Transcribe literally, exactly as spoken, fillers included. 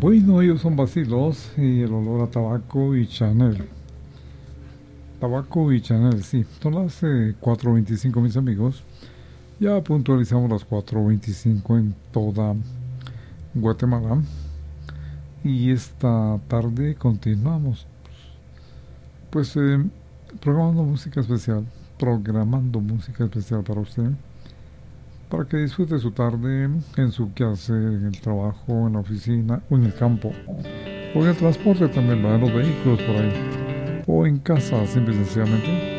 Bueno, ellos son vacilos y el olor a tabaco y Chanel. Tabaco y Chanel, sí. Son las eh, cuatro veinticinco, mis amigos. Ya puntualizamos las cuatro veinticinco en toda Guatemala. Y esta tarde continuamos. Pues eh, programando música especial. Programando música especial para usted. Para que disfrute su tarde en su quehacer, en el trabajo, en la oficina o en el campo. O en el transporte también, va en los vehículos por ahí. O en casa, simple y sencillamente.